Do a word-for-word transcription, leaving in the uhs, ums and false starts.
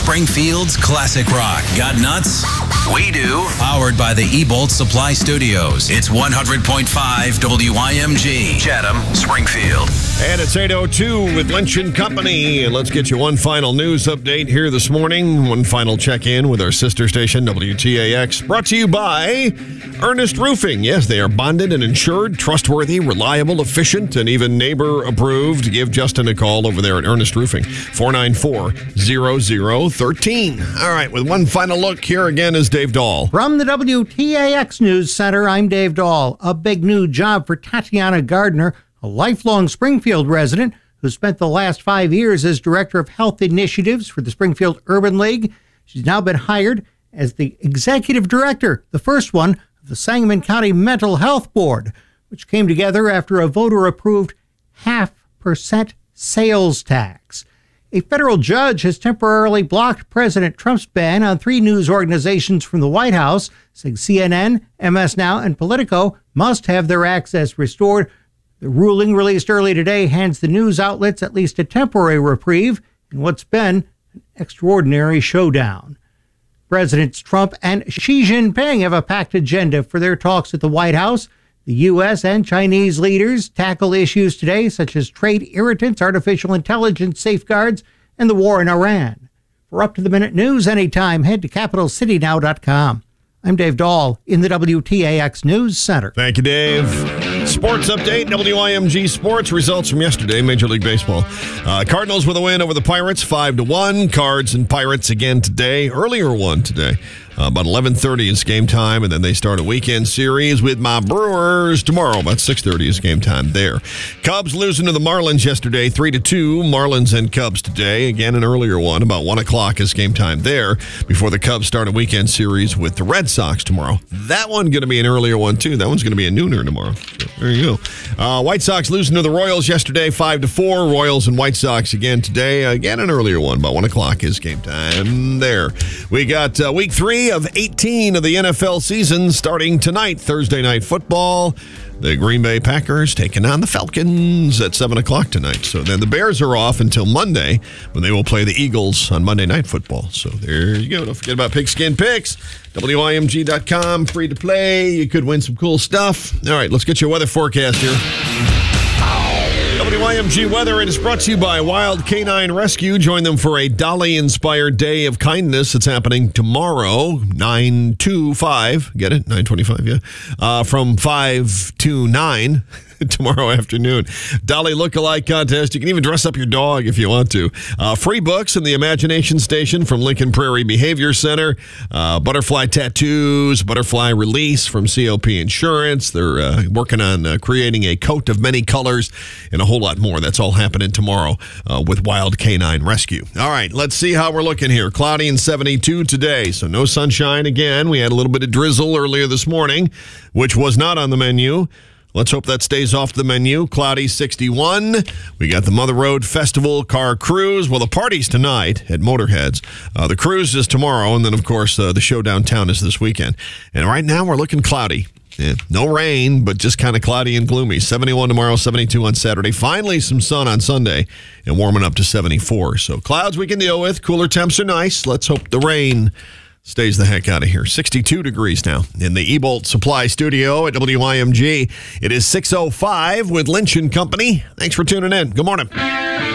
Springfield's classic rock. Got nuts? We do. Powered by the Ebolt Supply Studios. It's one hundred point five W I M G. Chatham, Springfield. And it's eight oh two with Lynch and Company. And let's get you one final news update here this morning. One final check-in with our sister station, W T A X. Brought to you by Ernest Roofing. Yes, they are bonded and insured, trustworthy, reliable, efficient, and even neighbor-approved. Give Justin a call over there at Ernest Roofing. four nine four, zero zero one three. All right, with one final look, here again is Dave Dahl. From the W T A X News Center, I'm Dave Dahl. A big new job for Tatiana Gardner, a lifelong Springfield resident who spent the last five years as Director of Health Initiatives for the Springfield Urban League. She's now been hired as the Executive Director, the first one of the Sangamon County Mental Health Board, which came together after a voter-approved half percent sales tax. A federal judge has temporarily blocked President Trump's ban on three news organizations from the White House, saying C N N, M S Now, and Politico must have their access restored. The ruling released early today hands the news outlets at least a temporary reprieve in what's been an extraordinary showdown. Presidents Trump and Xi Jinping have a packed agenda for their talks at the White House. The U S and Chinese leaders tackle issues today such as trade irritants, artificial intelligence safeguards, and the war in Iran. For up-to-the-minute news anytime, head to capital city now dot com. I'm Dave Dahl in the W T A X News Center. Thank you, Dave. Sports update, W I M G Sports. Results from yesterday, Major League Baseball. Uh, Cardinals with a win over the Pirates, five to one. Cards and Pirates again today. Earlier one today. Uh, about eleven thirty is game time, and then they start a weekend series with my Brewers tomorrow. About six thirty is game time there. Cubs losing to the Marlins yesterday, three to two. Marlins and Cubs today. Again, an earlier one. About one o'clock is game time there before the Cubs start a weekend series with the Red Sox tomorrow. That one going to be an earlier one, too. That one's going to be a nooner tomorrow. So there you go. Uh, White Sox losing to the Royals yesterday, five to four. Royals and White Sox again today. Again, an earlier one. About one o'clock is game time there. We got uh, week three of eighteen of the N F L season starting tonight, Thursday Night Football. The Green Bay Packers taking on the Falcons at seven o'clock tonight. So then the Bears are off until Monday when they will play the Eagles on Monday Night Football. So there you go. Don't forget about Pigskin Picks. W I M G dot com, free to play. You could win some cool stuff. All right, let's get your weather forecast here. W I M G weather, it is brought to you by Wild Canine Rescue. Join them for a Dolly-inspired day of kindness. It's happening tomorrow, nine to five. Get it? nine twenty-five, yeah. Uh, from five to nine tomorrow afternoon. Dolly Lookalike Contest. You can even dress up your dog if you want to. Uh, free books in the Imagination Station from Lincoln Prairie Behavior Center. Uh, butterfly tattoos, butterfly release from C O P Insurance. They're uh, working on uh, creating a coat of many colors and a whole lot more. That's all happening tomorrow uh, with Wild Canine Rescue. All right, let's see how we're looking here. Cloudy and seventy-two today, so no sunshine again. We had a little bit of drizzle earlier this morning, which was not on the menu. Let's hope that stays off the menu. Cloudy, sixty-one. We got the Mother Road Festival Car Cruise. Well, the party's tonight at Motorheads. Uh, the cruise is tomorrow, and then, of course, uh, the show downtown is this weekend. And right now, we're looking cloudy. Yeah, no rain, but just kind of cloudy and gloomy. seventy-one tomorrow, seventy-two on Saturday. Finally, some sun on Sunday, and warming up to seventy-four. So clouds we can deal with. Cooler temps are nice. Let's hope the rain stays the heck out of here. sixty-two degrees now in the Ebolt Supply Studio at W I M G. It is six oh five with Lynch and Company. Thanks for tuning in. Good morning.